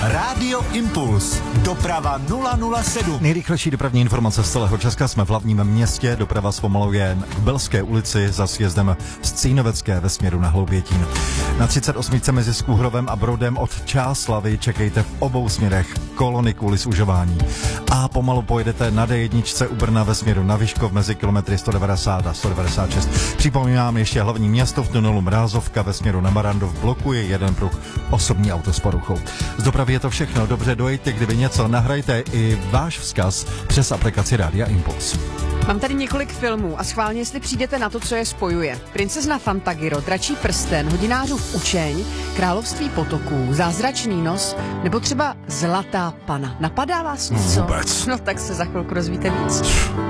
Rádio Impuls. Doprava 007. Nejrychlejší dopravní informace z celého Česka. Jsme v hlavním městě. Doprava zpomaluje k Belské ulici za sjezdem z Cínovecké ve směru na Hloubětín. Na 38 mezi Skúhrovem a Brodem od Čáslavy čekejte v obou směrech kolony kvůli zužování. A pomalu pojedete na D1 u Brna ve směru na Vyškov mezi kilometry 190 a 196. Připomínám ještě hlavní město v tunelu Mrázovka ve směru na Barandov blokuje jeden pruh osobní auto s poruchou. Z dopravy je to všechno. Dobře dojďte, kdyby něco, nahrajte i váš vzkaz přes aplikaci Rádia Impuls. Mám tady několik filmů a schválně, jestli přijdete na to, co je spojuje. Princezna Fantagiro, Dračí prsten, Hodinářův učeň, Království potoků, Zázračný nos nebo třeba Zlatá pana. Napadá vás něco? Vůbec. No tak se za chvilku dozvíte víc.